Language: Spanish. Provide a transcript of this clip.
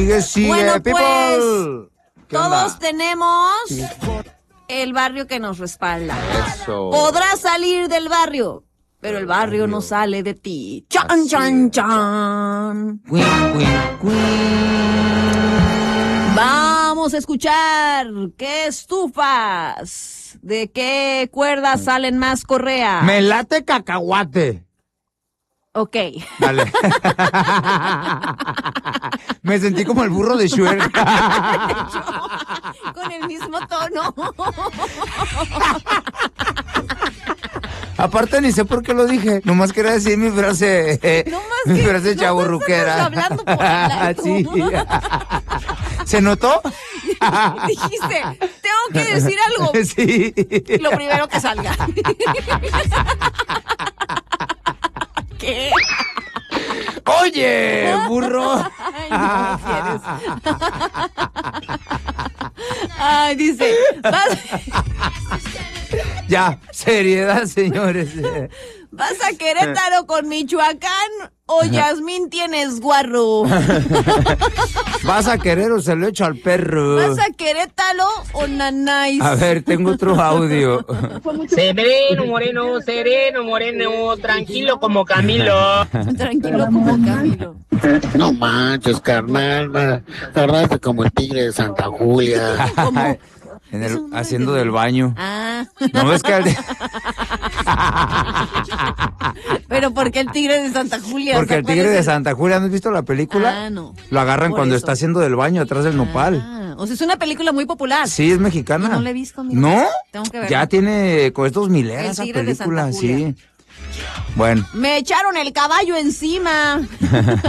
Sigue, bueno, people. Pues, todos onda? tenemos el barrio que nos respalda. Eso. Podrás salir del barrio, pero el barrio no sale de ti. Chan, Así chan, es. chan. Queen. Vamos a escuchar qué estufas, de qué cuerdas salen más correa. Me late cacahuate. Ok. Dale. Me sentí como el burro de Shrek. Con el mismo tono. Aparte ni sé por qué lo dije. Nomás quería decir mi frase. Mi frase chavorruquera. Hablando por hablar. Sí. ¿Se notó? Dijiste, tengo que decir algo. Sí. Lo primero que salga. ¿Qué? Oye, burro. Ay, no, si eres. Ay, dice, Ya, seriedad, señores. ¿vas a Querétaro con Michoacán o Yasmín tienes guarro? ¿Vas a querer o se lo echo al perro? ¿Vas a Querétaro o Nanáis? A ver, tengo otro audio. Sereno, moreno, tranquilo como Camilo. Tranquilo como Camilo. No manches, carnal, tardaste como el tigre de Santa Julia. ¿Cómo? Eso no haciendo del baño. Ah. ¿No ves que Pero ¿por qué el tigre de Santa Julia? Porque el tigre de Santa Julia, ¿no has visto la película? Ah, no. Lo agarran Por cuando eso. está haciendo del baño atrás del nopal. Ah, o sea, es una película muy popular. Sí, es mexicana. No la he visto, mira. ¿No? Tengo que verla. Ya tiene con estos mileras El esa tigre de Santa película, Julia. sí. Bueno. Me echaron el caballo encima.